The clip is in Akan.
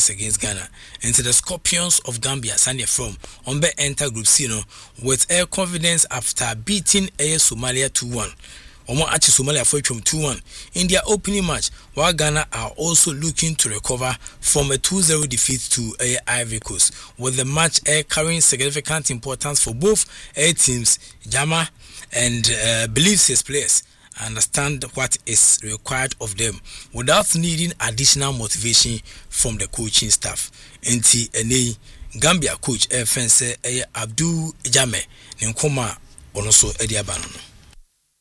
goals against Ghana. Into the Scorpions of Gambia, Sanya from Ombe enter Group C with air confidence after beating Air Somalia 2-1. Omo achi Somalia for 2-1 in their opening match, while Ghana are also looking to recover from a 2-0 defeat to Ivory Coast, with the match carrying significant importance for both teams. Jama and believes his players understand what is required of them without needing additional motivation from the coaching staff. Enti ene Gambia coach Fense Abdul Jame Nkoma onoso ediabano.